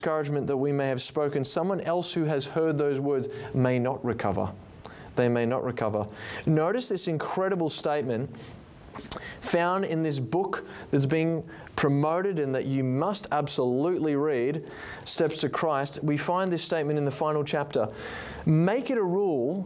discouragement that we may have spoken, someone else who has heard those words may not recover. They may not recover. Notice this incredible statement found in this book that's being promoted and that you must absolutely read, Steps to Christ. We find this statement in the final chapter. Make it a rule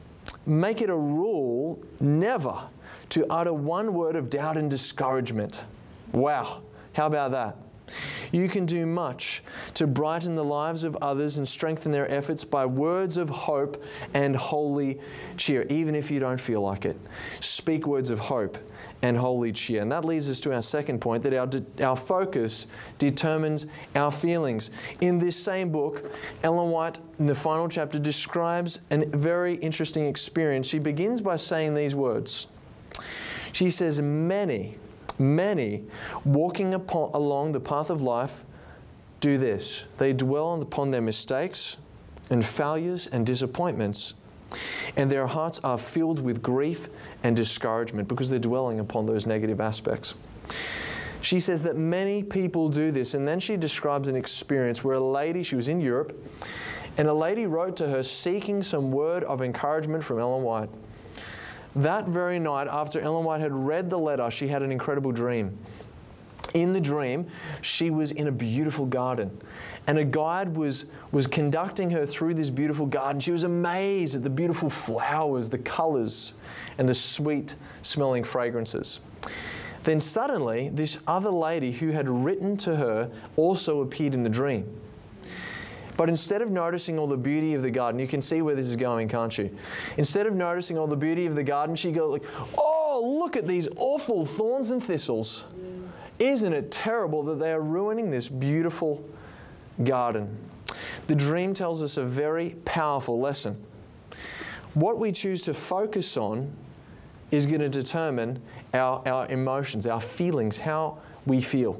never to utter one word of doubt and discouragement. Wow, how about that? You can do much to brighten the lives of others and strengthen their efforts by words of hope and holy cheer, even if you don't feel like it. Speak words of hope and holy cheer. And that leads us to our second point, that our focus determines our feelings. In this same book, Ellen White, in the final chapter, describes a very interesting experience. She begins by saying these words. She says, Many walking along the path of life do this. They dwell upon their mistakes and failures and disappointments, and their hearts are filled with grief and discouragement because they're dwelling upon those negative aspects. She says that many people do this, and then she describes an experience where a lady, she was in Europe, and a lady wrote to her seeking some word of encouragement from Ellen White. That very night, after Ellen White had read the letter, she had an incredible dream. In the dream, she was in a beautiful garden, and a guide was conducting her through this beautiful garden. She was amazed at the beautiful flowers, the colors, and the sweet-smelling fragrances. Then suddenly, this other lady who had written to her also appeared in the dream. But instead of noticing all the beauty of the garden, you can see where this is going, can't you? Instead of noticing all the beauty of the garden, she goes like, oh, look at these awful thorns and thistles. Isn't it terrible that they are ruining this beautiful garden? The dream tells us a very powerful lesson. What we choose to focus on is going to determine our emotions, our feelings, how we feel.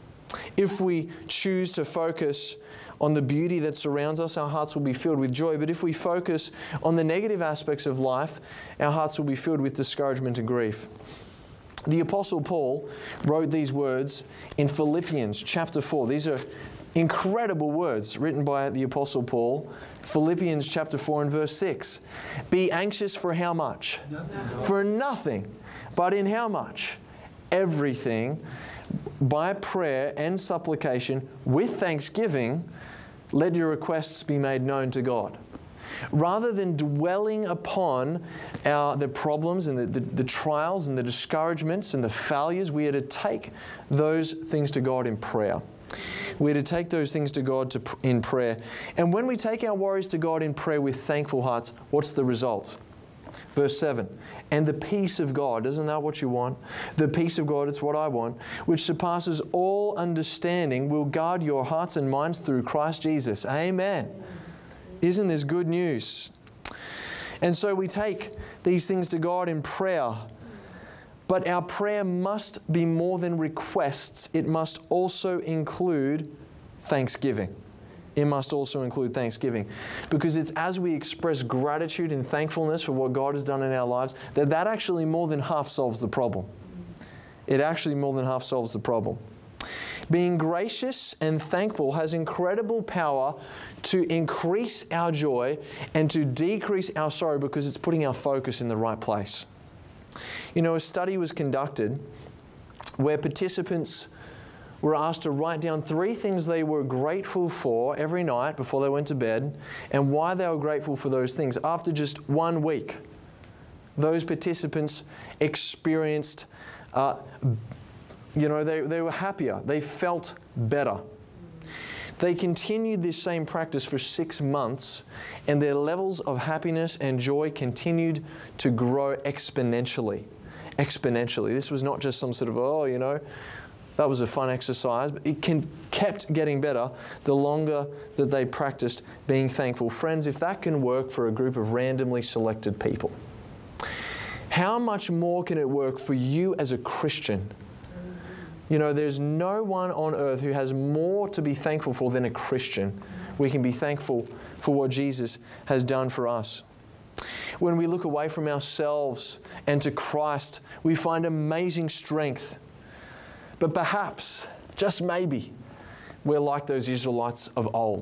If we choose to focus on the beauty that surrounds us, our hearts will be filled with joy. But if we focus on the negative aspects of life, our hearts will be filled with discouragement and grief. The Apostle Paul wrote these words in Philippians chapter 4. These are incredible words written by the Apostle Paul. Philippians chapter 4 and verse 6. Be anxious for how much? Nothing. For nothing. But in how much? Everything. By prayer and supplication with thanksgiving, let your requests be made known to God. Rather than dwelling upon the problems and the trials and the discouragements and the failures, we are to take those things to God in prayer. We are to take those things to God in prayer. And when we take our worries to God in prayer with thankful hearts, what's the result? Verse 7, and the peace of God, isn't that what you want? The peace of God, it's what I want, which surpasses all understanding, will guard your hearts and minds through Christ Jesus. Amen. Isn't this good news? And so we take these things to God in prayer, but our prayer must be more than requests. It must also include thanksgiving. It must also include thanksgiving, because it's as we express gratitude and thankfulness for what God has done in our lives that actually more than half solves the problem. It actually more than half solves the problem. Being gracious and thankful has incredible power to increase our joy and to decrease our sorrow, because it's putting our focus in the right place. You know, a study was conducted where participants were asked to write down 3 things they were grateful for every night before they went to bed, and why they were grateful for those things. After just 1 week, those participants experienced, they were happier. They felt better. They continued this same practice for 6 months, and their levels of happiness and joy continued to grow exponentially. Exponentially. This was not just some sort of, that was a fun exercise, but it kept getting better the longer that they practiced being thankful. Friends, if that can work for a group of randomly selected people, how much more can it work for you as a Christian? You know, there's no one on earth who has more to be thankful for than a Christian. We can be thankful for what Jesus has done for us. When we look away from ourselves and to Christ, we find amazing strength. But perhaps, just maybe, We're like those Israelites of old.